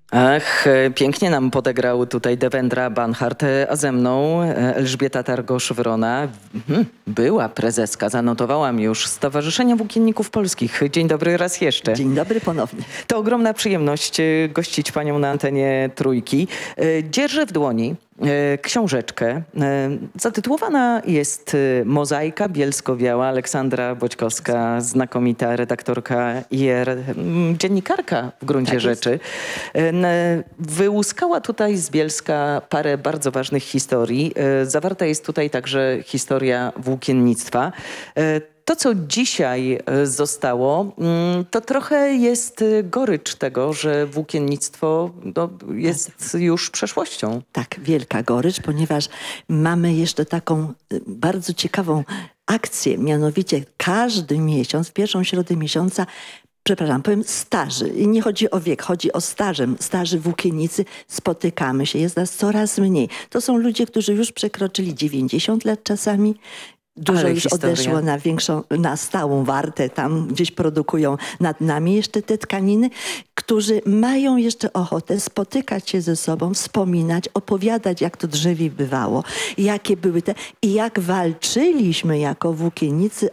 Ach, pięknie nam podegrał tutaj Devendra Banhart, a ze mną Elżbieta Targosz-Wrona, była prezeska, zanotowałam już, Stowarzyszenia Włókienników Polskich. Dzień dobry raz jeszcze. Dzień dobry ponownie. To ogromna przyjemność gościć panią na antenie Trójki. Dzierżę w dłoni książeczkę. Zatytułowana jest Mozaika Bielsko-Biała. Aleksandra Boćkowska, znakomita redaktorka IR, dziennikarka w gruncie Tak jest. rzeczy. Wyłuskała tutaj z Bielska parę bardzo ważnych historii. Zawarta jest tutaj także historia włókiennictwa. To, co dzisiaj zostało, to trochę jest gorycz tego, że włókiennictwo jest już przeszłością. Tak, wielka gorycz, ponieważ mamy jeszcze taką bardzo ciekawą akcję, mianowicie każdy miesiąc, w pierwszą środę miesiąca, powiem staży. I nie chodzi o wiek, chodzi o staży włókiennicy. Spotykamy się, jest nas coraz mniej. To są ludzie, którzy już przekroczyli 90 lat czasami. Dużo Ale już historia. odeszło na stałą wartę, tam gdzieś produkują nad nami jeszcze te tkaniny, którzy mają jeszcze ochotę spotykać się ze sobą, wspominać, opowiadać, jak to drzewie bywało, jakie były te i jak walczyliśmy jako włókiennicy